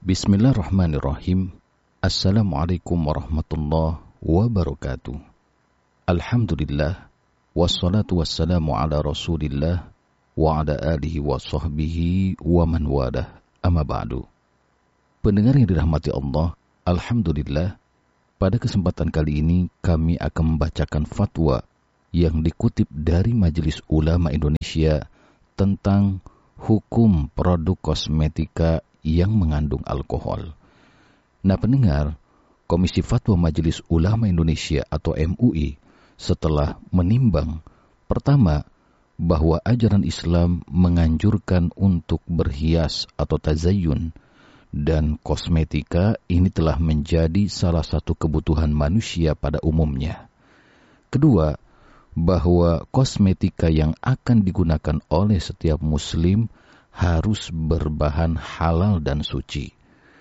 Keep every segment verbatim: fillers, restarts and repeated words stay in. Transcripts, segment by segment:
Bismillahirrahmanirrahim. Assalamualaikum warahmatullahi wabarakatuh. Alhamdulillah. Wassalatu wassalamu ala rasulillah wa ala alihi wa sahbihi wa man walah. Amma ba'du. Pendengar yang dirahmati Allah, Alhamdulillah, pada kesempatan kali ini kami akan membacakan fatwa yang dikutip dari Majelis Ulama Indonesia tentang hukum produk kosmetika yang mengandung alkohol. Nah pendengar, Komisi Fatwa Majelis Ulama Indonesia atau M U I setelah menimbang, pertama, bahwa ajaran Islam menganjurkan untuk berhias atau tazayyun, dan kosmetika ini telah menjadi salah satu kebutuhan manusia pada umumnya. Kedua, bahwa kosmetika yang akan digunakan oleh setiap muslim harus berbahan halal dan suci.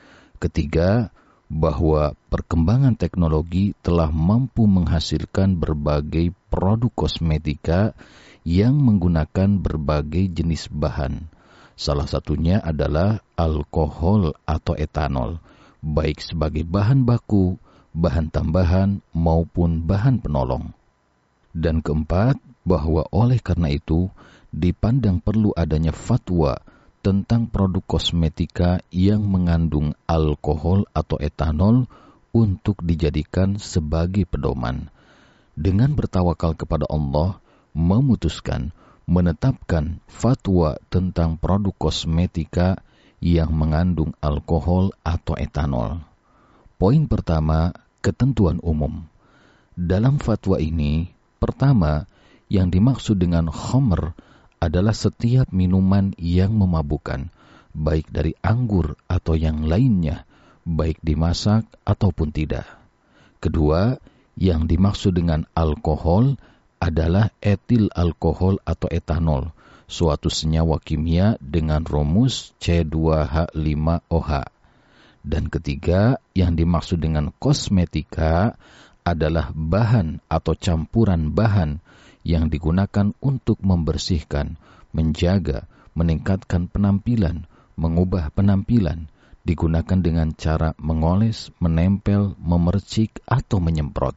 Ketiga, bahwa perkembangan teknologi telah mampu menghasilkan berbagai produk kosmetika yang menggunakan berbagai jenis bahan. Salah satunya adalah alkohol atau etanol, baik sebagai bahan baku, bahan tambahan, maupun bahan penolong. Dan keempat, bahwa oleh karena itu, dipandang perlu adanya fatwa tentang produk kosmetika yang mengandung alkohol atau etanol untuk dijadikan sebagai pedoman. Dengan bertawakal kepada Allah, memutuskan menetapkan fatwa tentang produk kosmetika yang mengandung alkohol atau etanol. Poin pertama, ketentuan umum. Dalam fatwa ini, pertama, yang dimaksud dengan khamr adalah setiap minuman yang memabukkan, baik dari anggur atau yang lainnya, baik dimasak ataupun tidak. Kedua, yang dimaksud dengan alkohol adalah etil alkohol atau etanol, suatu senyawa kimia dengan rumus C dua H lima O H. Dan ketiga, yang dimaksud dengan kosmetika adalah bahan atau campuran bahan yang digunakan untuk membersihkan, menjaga, meningkatkan penampilan, mengubah penampilan, digunakan dengan cara mengoles, menempel, memercik, atau menyemprot.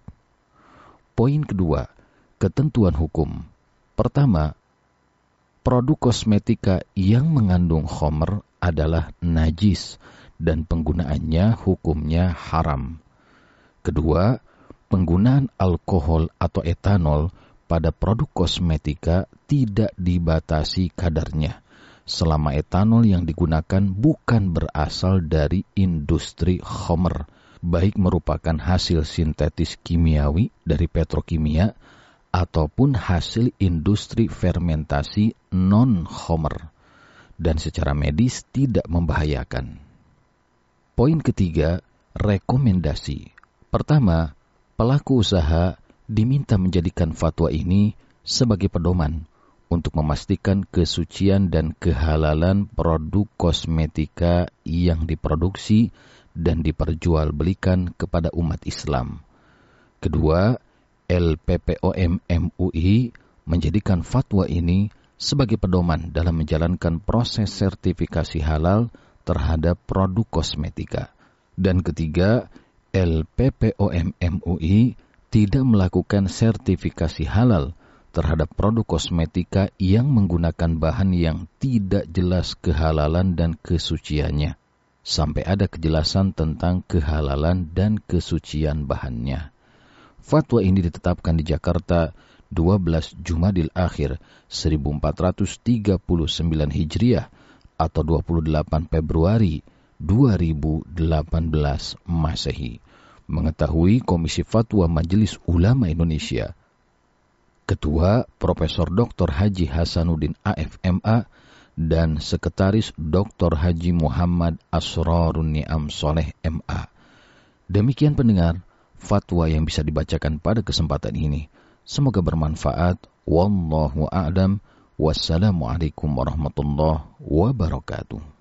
Poin kedua, ketentuan hukum. Pertama, produk kosmetika yang mengandung khamr adalah najis dan penggunaannya hukumnya haram. Kedua, penggunaan alkohol atau etanol pada produk kosmetika tidak dibatasi kadarnya, selama etanol yang digunakan bukan berasal dari industri khamr, baik merupakan hasil sintetis kimiawi dari petrokimia ataupun hasil industri fermentasi non-khamr, dan secara medis tidak membahayakan. Poin ketiga, rekomendasi. Pertama, pelaku usaha diminta menjadikan fatwa ini sebagai pedoman untuk memastikan kesucian dan kehalalan produk kosmetika yang diproduksi dan diperjualbelikan kepada umat Islam. Kedua, L P P O M M U I menjadikan fatwa ini sebagai pedoman dalam menjalankan proses sertifikasi halal terhadap produk kosmetika. Dan ketiga, L P P O M M U I tidak melakukan sertifikasi halal terhadap produk kosmetika yang menggunakan bahan yang tidak jelas kehalalan dan kesuciannya, sampai ada kejelasan tentang kehalalan dan kesucian bahannya. Fatwa ini ditetapkan di Jakarta dua belas Jumadil Akhir seribu empat ratus tiga puluh sembilan Hijriah atau dua puluh delapan Februari dua ribu delapan belas Masehi. Mengetahui Komisi Fatwa Majelis Ulama Indonesia, Ketua Profesor Doktor Haji Hasanuddin A F M A dan Sekretaris Doktor Haji Muhammad Asrarun Ni'am Soleh M A. Demikian pendengar, fatwa yang bisa dibacakan pada kesempatan ini. Semoga bermanfaat. Wallahu a'lam. Wassalamualaikum warahmatullahi wabarakatuh.